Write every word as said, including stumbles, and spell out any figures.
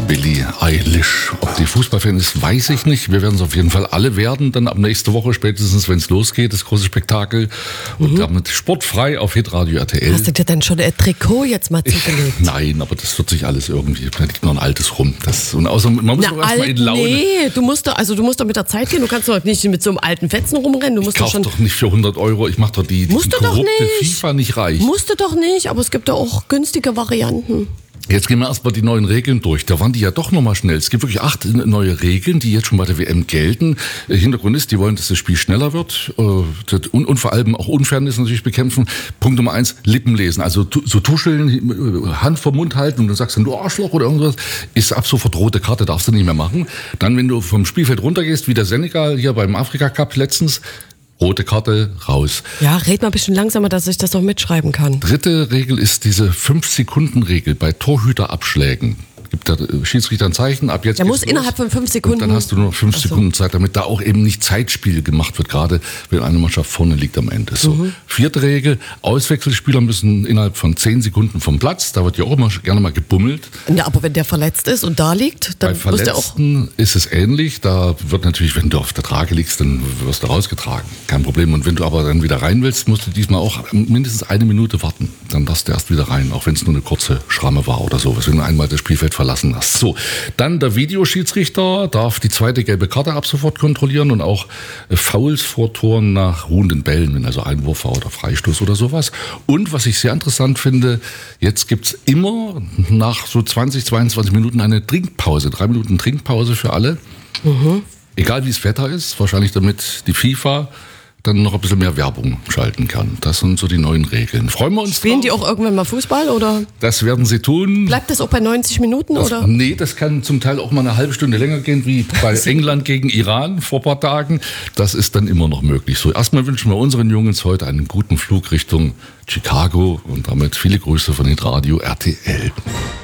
Billie Eilish. Ob die Fußballfan ist, weiß ich nicht. Wir werden es auf jeden Fall alle werden. Dann ab nächste Woche spätestens, wenn es losgeht, das große Spektakel. Und mhm. damit sportfrei auf Hitradio R T L. Hast du dir denn schon ein Trikot jetzt mal zugelegt? Ich, nein, aber das wird sich alles irgendwie, da liegt noch ein altes rum. Das, und außer, man muss Na, doch erstmal in Laune. Nee, du musst, doch, also du musst doch mit der Zeit gehen. Du kannst doch nicht mit so einem alten Fetzen rumrennen. Du musst ich kauf doch, schon doch nicht für hundert Euro. Ich mach doch die, die korrupte FIFA nicht reich. Musst du doch nicht, aber es gibt ja auch günstige Varianten. Jetzt gehen wir erstmal die neuen Regeln durch. Da waren die ja doch nochmal schnell. Es gibt wirklich acht neue Regeln, die jetzt schon bei der W M gelten. Hintergrund ist, die wollen, dass das Spiel schneller wird und, und vor allem auch Unfairness natürlich bekämpfen. Punkt Nummer eins, Lippen lesen. Also so tuscheln, Hand vor Mund halten und dann sagst du, du Arschloch oder irgendwas, ist ab sofort rote Karte, darfst du nicht mehr machen. Dann, wenn du vom Spielfeld runtergehst, wie der Senegal hier beim Afrika Cup letztens, rote Karte, raus. Ja, red mal ein bisschen langsamer, dass ich das noch mitschreiben kann. Dritte Regel ist diese fünf-Sekunden-Regel bei Torhüterabschlägen. Gibt der Schiedsrichter ein Zeichen, ab jetzt Der muss los. innerhalb von fünf Sekunden. Und dann hast du nur noch fünf Ach so. Sekunden Zeit, damit da auch eben nicht Zeitspiel gemacht wird, gerade wenn eine Mannschaft vorne liegt am Ende. So. Mhm. Vierte Regel, Auswechselspieler müssen innerhalb von zehn Sekunden vom Platz, da wird ja auch immer gerne mal gebummelt. Ja, aber wenn der verletzt ist und da liegt, dann Bei muss der auch... Verletzten ist es ähnlich, da wird natürlich, wenn du auf der Trage liegst, dann wirst du rausgetragen, kein Problem. Und wenn du aber dann wieder rein willst, musst du diesmal auch mindestens eine Minute warten, dann darfst du erst wieder rein, auch wenn es nur eine kurze Schramme war oder sowas, wenn du einmal das Spielfeld verlassen hast. So. Dann der Videoschiedsrichter darf die zweite gelbe Karte ab sofort kontrollieren und auch Fouls vor Toren nach ruhenden Bällen, wenn also Einwurf war oder Freistoß oder sowas. Und was ich sehr interessant finde, jetzt gibt's immer nach so zwanzig, zweiundzwanzig Minuten eine Trinkpause, drei Minuten Trinkpause für alle. Mhm. Egal wie das Wetter ist, wahrscheinlich damit die FIFA dann noch ein bisschen mehr Werbung schalten kann. Das sind so die neuen Regeln. Freuen wir uns Spielen drauf. die auch irgendwann mal Fußball, oder? Das werden sie tun. Bleibt das auch bei neunzig Minuten, das, oder? Nee, das kann zum Teil auch mal eine halbe Stunde länger gehen, wie bei England gegen Iran vor ein paar Tagen. Das ist dann immer noch möglich. So, erstmal wünschen wir unseren Jungs heute einen guten Flug Richtung Chicago und damit viele Grüße von Hitradio R T L.